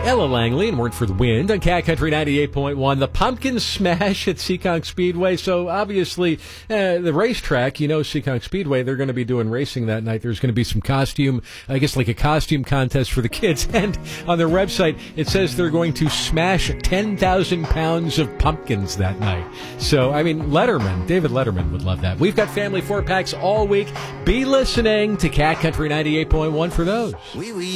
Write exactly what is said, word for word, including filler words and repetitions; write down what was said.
Ella Langley and Word for the Wind on Cat Country ninety-eight point one. The Pumpkin Smash at Seekonk Speedway. So obviously, uh, the racetrack, you know, Seekonk Speedway, they're going to be doing racing that night. There's going to be some costume, I guess like a costume contest for the kids. And on their website, it says they're going to smash ten thousand pounds of pumpkins that night. So, I mean, Letterman, David Letterman would love that. We've got family four packs all week. Be listening to Cat Country ninety-eight point one for those. Oui, oui.